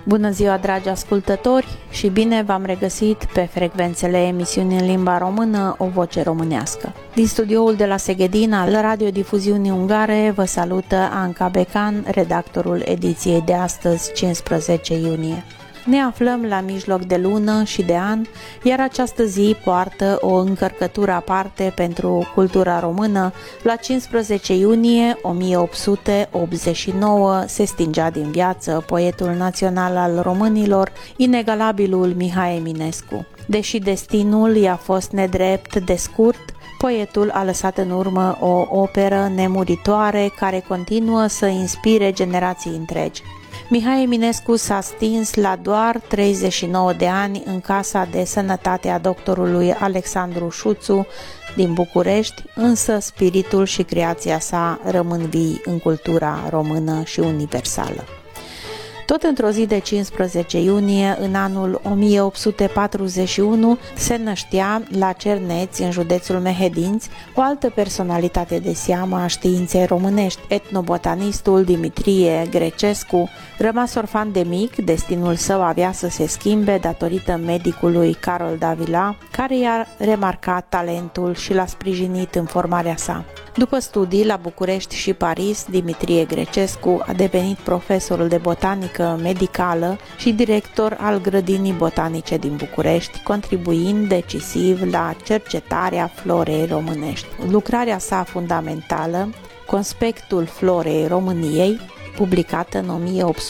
Bună ziua, dragi ascultători, și bine v-am regăsit pe frecvențele emisiunii în limba română, O Voce Românească. Din studioul de la Seghedin al radiodifuziunii ungare vă salută Anca Becan, redactorul ediției de astăzi, 15 iunie. Ne aflăm la mijloc de lună și de an, iar această zi poartă o încărcătură aparte pentru cultura română. La 15 iunie 1889 se stingea din viață poetul național al românilor, inegalabilul Mihai Eminescu. Deși destinul i-a fost nedrept de scurt, poetul a lăsat în urmă o operă nemuritoare care continuă să inspire generații întregi. Mihai Eminescu s-a stins la doar 39 de ani în Casa de Sănătate a doctorului Alexandru Șuțu din București, însă spiritul și creația sa rămân vii în cultura română și universală. Tot într-o zi de 15 iunie, în anul 1841, se năștea la Cerneți, în județul Mehedinți, o altă personalitate de seamă a științei românești, etnobotanistul Dimitrie Grecescu. Rămas orfan de mic, destinul său avea să se schimbe datorită medicului Carol Davila, care i-a remarcat talentul și l-a sprijinit în formarea sa. După studii la București și Paris, Dimitrie Grecescu a devenit profesorul de botanică medicală și director al Grădinii Botanice din București, contribuind decisiv la cercetarea florei românești. Lucrarea sa fundamentală, Conspectul Florei României, publicată în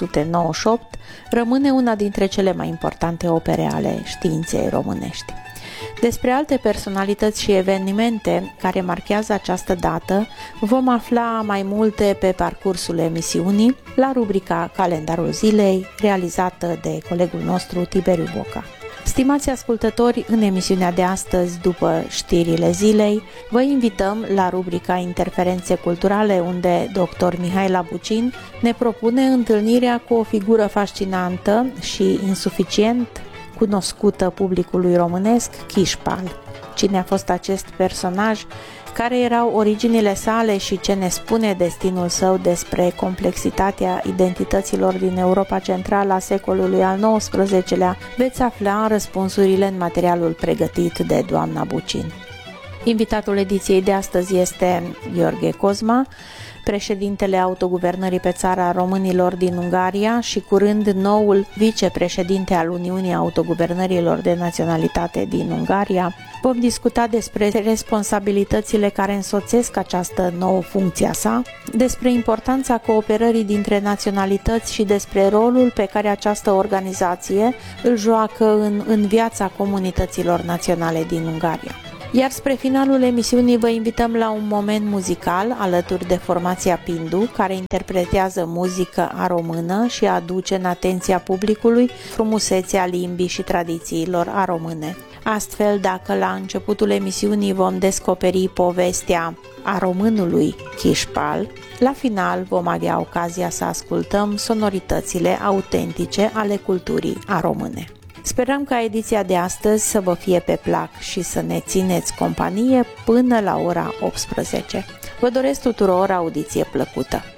1898, rămâne una dintre cele mai importante opere ale științei românești. Despre alte personalități și evenimente care marchează această dată vom afla mai multe pe parcursul emisiunii la rubrica Calendarul Zilei, realizată de colegul nostru Tiberiu Boca. Stimați ascultători, în emisiunea de astăzi, după știrile zilei, vă invităm la rubrica Interferențe culturale, unde dr. Mihaela Bucin ne propune întâlnirea cu o figură fascinantă și insuficient cunoscută publicului românesc, Chișpal. Cine a fost acest personaj, care erau originile sale și ce ne spune destinul său despre complexitatea identităților din Europa Centrală a secolului al XIX-lea, veți afla răspunsurile în materialul pregătit de doamna Bucin. Invitatul ediției de astăzi este Gheorghe Cozma, președintele autoguvernării pe țara românilor din Ungaria și curând noul vicepreședinte al Uniunii Autoguvernărilor de Naționalitate din Ungaria. Vom discuta despre responsabilitățile care însoțesc această nouă funcție a sa, despre importanța cooperării dintre naționalități și despre rolul pe care această organizație îl joacă în viața comunităților naționale din Ungaria. Iar spre finalul emisiunii vă invităm la un moment muzical alături de formația Pindu, care interpretează muzică a română și aduce în atenția publicului frumusețea limbii și tradițiilor a române. Astfel, dacă la începutul emisiunii vom descoperi povestea a românului Chișpal, la final vom avea ocazia să ascultăm sonoritățile autentice ale culturii a române. Sperăm ca ediția de astăzi să vă fie pe plac și să ne țineți companie până la ora 18. Vă doresc tuturor audiție plăcută!